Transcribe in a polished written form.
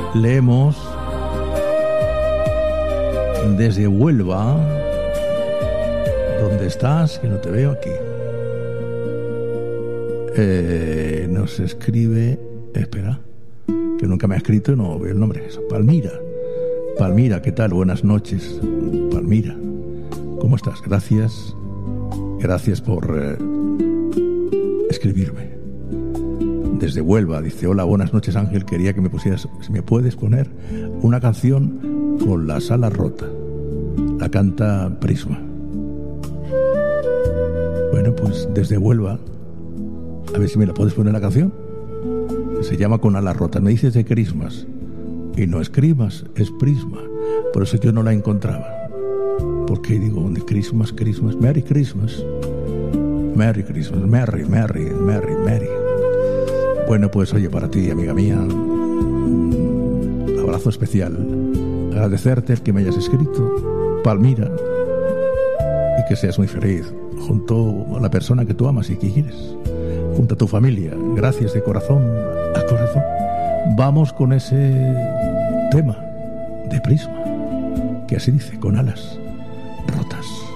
leemos desde Huelva. ¿Dónde estás? Que no te veo aquí. Nos escribe... Espera, que nunca me ha escrito y no veo el nombre. Palmira. Palmira, ¿qué tal? Buenas noches. Palmira, ¿cómo estás? Gracias por escribirme. Desde Huelva, dice: hola, buenas noches, Ángel. Quería que me pusieras, si me puedes poner una canción con la sala rota. La canta Prisma. Bueno, pues desde Huelva, a ver si me la puedes poner la canción. Se llama Con alas rotas. Me dices de Christmas. Y no es Christmas, es Prisma. Por eso yo no la encontraba. Porque digo, de Christmas, Christmas, Merry Christmas. Merry Christmas, Merry, Merry, Merry, Merry. Bueno, pues oye, para ti, amiga mía, un abrazo especial. Agradecerte el que me hayas escrito, Palmira, y que seas muy feliz junto a la persona que tú amas y que quieres, junto a tu familia. Gracias de corazón a corazón. Vamos con ese tema de Prisma, que así dice: con alas rotas.